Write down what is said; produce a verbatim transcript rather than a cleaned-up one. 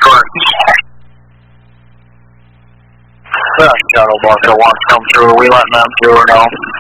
Correct. Shuttle Marco one come through. Are we letting them through or no?